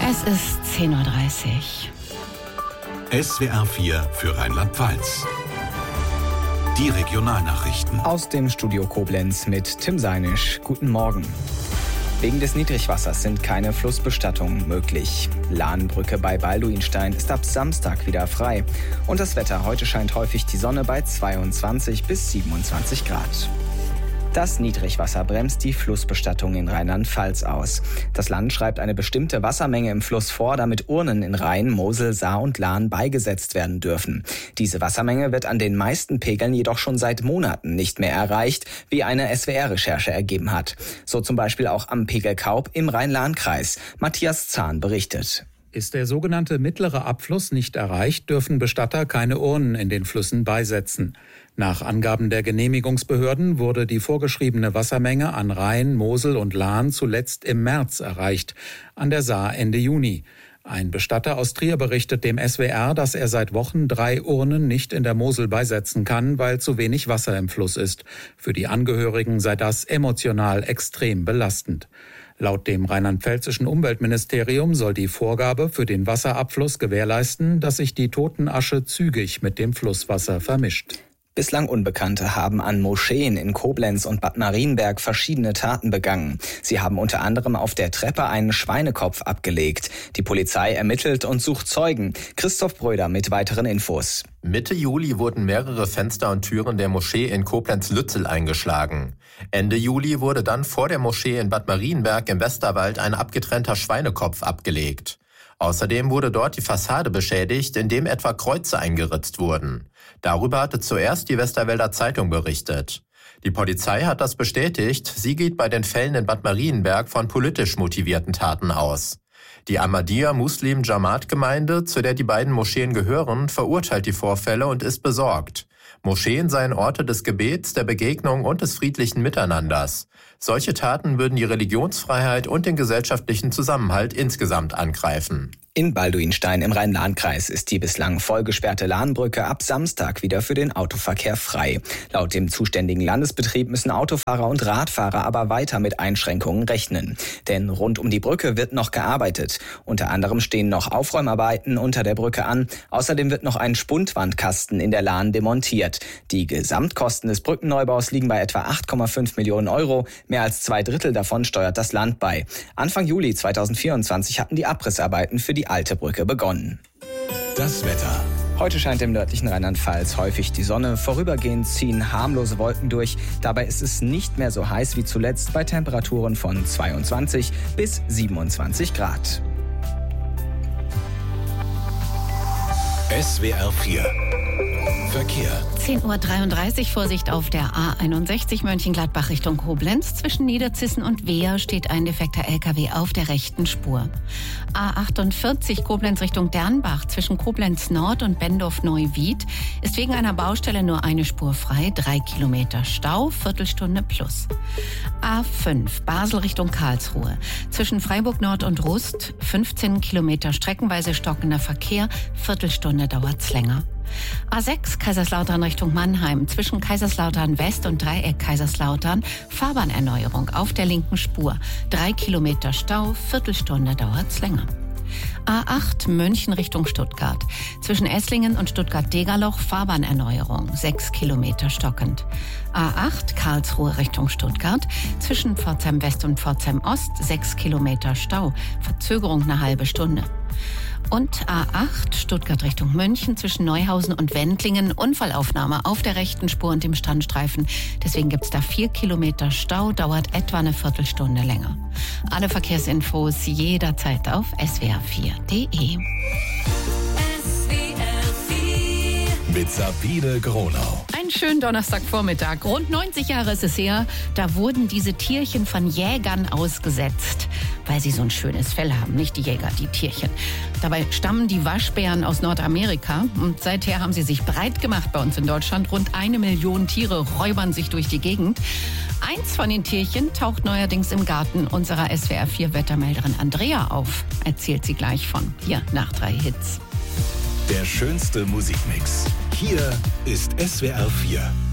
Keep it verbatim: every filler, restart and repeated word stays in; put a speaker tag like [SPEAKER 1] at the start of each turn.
[SPEAKER 1] Es ist zehn Uhr dreißig.
[SPEAKER 2] S W R vier für Rheinland-Pfalz. Die Regionalnachrichten.
[SPEAKER 3] Aus dem Studio Koblenz mit Tim Seinisch. Guten Morgen. Wegen des Niedrigwassers sind keine Flussbestattungen möglich. Lahnbrücke bei Balduinstein ist ab Samstag wieder frei. Und das Wetter: heute scheint häufig die Sonne bei zweiundzwanzig bis siebenundzwanzig Grad. Das Niedrigwasser bremst die Flussbestattung in Rheinland-Pfalz aus. Das Land schreibt eine bestimmte Wassermenge im Fluss vor, damit Urnen in Rhein, Mosel, Saar und Lahn beigesetzt werden dürfen. Diese Wassermenge wird an den meisten Pegeln jedoch schon seit Monaten nicht mehr erreicht, wie eine S W R-Recherche ergeben hat. So zum Beispiel auch am Pegel Kaub im Rhein-Lahn-Kreis. Matthias Zahn berichtet.
[SPEAKER 4] Ist der sogenannte mittlere Abfluss nicht erreicht, dürfen Bestatter keine Urnen in den Flüssen beisetzen. Nach Angaben der Genehmigungsbehörden wurde die vorgeschriebene Wassermenge an Rhein, Mosel und Lahn zuletzt im März erreicht, an der Saar Ende Juni. Ein Bestatter aus Trier berichtet dem S W R, dass er seit Wochen drei Urnen nicht in der Mosel beisetzen kann, weil zu wenig Wasser im Fluss ist. Für die Angehörigen sei das emotional extrem belastend. Laut dem rheinland-pfälzischen Umweltministerium soll die Vorgabe für den Wasserabfluss gewährleisten, dass sich die Totenasche zügig mit dem Flusswasser vermischt.
[SPEAKER 3] Bislang Unbekannte haben an Moscheen in Koblenz und Bad Marienberg verschiedene Taten begangen. Sie haben unter anderem auf der Treppe einen Schweinekopf abgelegt. Die Polizei ermittelt und sucht Zeugen. Christoph Bröder mit weiteren Infos.
[SPEAKER 5] Mitte Juli wurden mehrere Fenster und Türen der Moschee in Koblenz-Lützel eingeschlagen. Ende Juli wurde dann vor der Moschee in Bad Marienberg im Westerwald ein abgetrennter Schweinekopf abgelegt. Außerdem wurde dort die Fassade beschädigt, indem etwa Kreuze eingeritzt wurden. Darüber hatte zuerst die Westerwälder Zeitung berichtet. Die Polizei hat das bestätigt. Sie geht bei den Fällen in Bad Marienberg von politisch motivierten Taten aus. Die Ahmadiyya-Muslim-Jamaat-Gemeinde, zu der die beiden Moscheen gehören, verurteilt die Vorfälle und ist besorgt. Moscheen seien Orte des Gebets, der Begegnung und des friedlichen Miteinanders. Solche Taten würden die Religionsfreiheit und den gesellschaftlichen Zusammenhalt insgesamt angreifen.
[SPEAKER 3] In Balduinstein im Rhein-Lahn-Kreis ist die bislang vollgesperrte Lahnbrücke ab Samstag wieder für den Autoverkehr frei. Laut dem zuständigen Landesbetrieb müssen Autofahrer und Radfahrer aber weiter mit Einschränkungen rechnen. Denn rund um die Brücke wird noch gearbeitet. Unter anderem stehen noch Aufräumarbeiten unter der Brücke an. Außerdem wird noch ein Spundwandkasten in der Lahn demontiert. Die Gesamtkosten des Brückenneubaus liegen bei etwa acht Komma fünf Millionen Euro. Mehr als zwei Drittel davon steuert das Land bei. Anfang Juli zweitausendvierundzwanzig hatten die Abrissarbeiten für die alte Brücke begonnen.
[SPEAKER 2] Das Wetter.
[SPEAKER 3] Heute scheint im nördlichen Rheinland-Pfalz häufig die Sonne. Vorübergehend ziehen harmlose Wolken durch. Dabei ist es nicht mehr so heiß wie zuletzt bei Temperaturen von zweiundzwanzig bis siebenundzwanzig Grad.
[SPEAKER 2] S W R vier. Verkehr.
[SPEAKER 1] zehn Uhr dreiunddreißig, Vorsicht auf der A einundsechzig Mönchengladbach Richtung Koblenz. Zwischen Niederzissen und Wehr steht ein defekter L K W auf der rechten Spur. A achtundvierzig Koblenz Richtung Dernbach zwischen Koblenz Nord und Bendorf-Neuwied ist wegen einer Baustelle nur eine Spur frei. Drei Kilometer Stau, Viertelstunde plus. A fünf Basel Richtung Karlsruhe zwischen Freiburg Nord und Rust. fünfzehn Kilometer streckenweise stockender Verkehr, Viertelstunde dauert's länger. A sechs Kaiserslautern Richtung Mannheim zwischen Kaiserslautern West und Dreieck Kaiserslautern Fahrbahnerneuerung auf der linken Spur. Drei Kilometer Stau, Viertelstunde dauert's länger. A acht München Richtung Stuttgart zwischen Esslingen und Stuttgart-Degerloch Fahrbahnerneuerung. Sechs Kilometer stockend. A acht Karlsruhe Richtung Stuttgart zwischen Pforzheim West und Pforzheim Ost. Sechs Kilometer Stau, Verzögerung eine halbe Stunde. Und A acht Stuttgart Richtung München zwischen Neuhausen und Wendlingen. Unfallaufnahme auf der rechten Spur und dem Standstreifen. Deswegen gibt's da vier Kilometer Stau, dauert etwa eine Viertelstunde länger. Alle Verkehrsinfos jederzeit auf s w r vier punkt d e.
[SPEAKER 2] Mit Sabine Gronau.
[SPEAKER 1] Einen schönen Donnerstagvormittag. Rund neunzig Jahre ist es her, da wurden diese Tierchen von Jägern ausgesetzt, weil sie so ein schönes Fell haben. Nicht die Jäger, die Tierchen. Dabei stammen die Waschbären aus Nordamerika und seither haben sie sich breit gemacht bei uns in Deutschland. Rund eine Million Tiere räubern sich durch die Gegend. Eins von den Tierchen taucht neuerdings im Garten unserer S W R vier Wettermelderin Andrea auf. Erzählt sie gleich von. Hier nach drei Hits.
[SPEAKER 2] Der schönste Musikmix. Hier ist S W R vier.